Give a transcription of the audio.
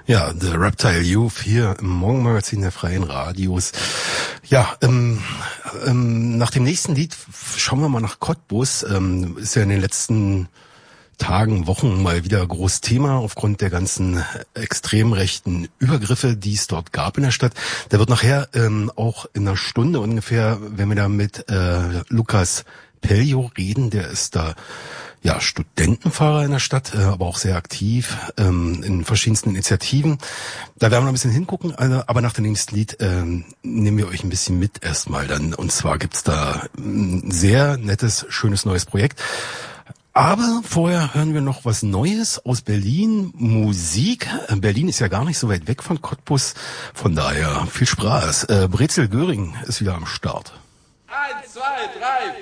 Ja, The Reptile Youth hier im Morgenmagazin der Freien Radios. Ja, nach dem nächsten Lied schauen wir mal nach Cottbus. Ist ja in den letzten Tagen, Wochen mal wieder groß Thema aufgrund der ganzen extrem rechten Übergriffe, die es dort gab in der Stadt. Da wird nachher auch in einer Stunde ungefähr, wenn wir da mit Lukas Peljo reden, der ist da Studentenfahrer in der Stadt, aber auch sehr aktiv in verschiedensten Initiativen. Da werden wir noch ein bisschen hingucken, aber nach dem nächsten Lied nehmen wir euch ein bisschen mit erstmal dann. Und zwar gibt's da ein sehr nettes, schönes neues Projekt. Aber vorher hören wir noch was Neues aus Berlin, Musik. Berlin ist ja gar nicht so weit weg von Cottbus, von daher viel Spaß. Brezel Göring ist wieder am Start.